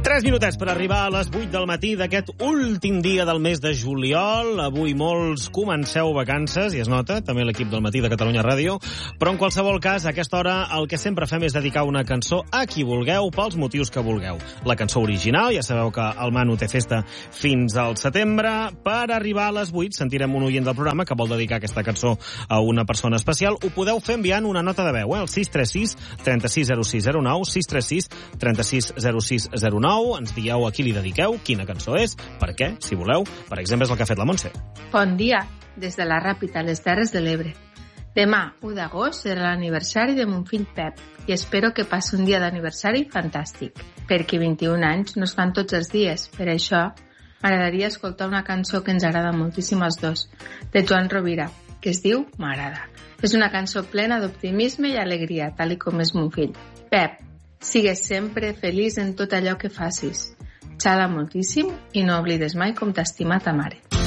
3 minutets per arribar a les 8 del matí d'aquest últim dia del mes de juliol. Avui molts comenceu vacances, i es nota, també l'equip del Matí de Catalunya Ràdio, però en qualsevol cas, a aquesta hora el que sempre fem és dedicar una cançó a qui vulgueu, pels motius que vulgueu. La cançó original, ja sabeu que el Manu té festa fins al setembre. Per arribar a les 8 sentirem un oient del programa que vol dedicar aquesta cançó a una persona especial. Ho podeu fer enviant una nota de veu, al 636 360609, 636 360609. Ens dieu a qui li dediqueu, quina cançó és, per què, si voleu. Per exemple, és el que ha fet la Montse. Bon dia, des de la Ràpita, a les Terres de l'Ebre. Demà, 1 d'agost, serà l'aniversari de mon fill Pep i espero que passi un dia d'aniversari fantàstic, perquè 21 anys no es fan tots els dies. Per això, m'agradaria escoltar una cançó que ens agrada moltíssim als dos, de Joan Rovira, que es diu M'agrada. És una cançó plena d'optimisme i alegria, tal com és mon fill. Pep, sigues sempre feliç en tot allò que facis. Xala moltíssim i no oblides mai com t'estima ta mare.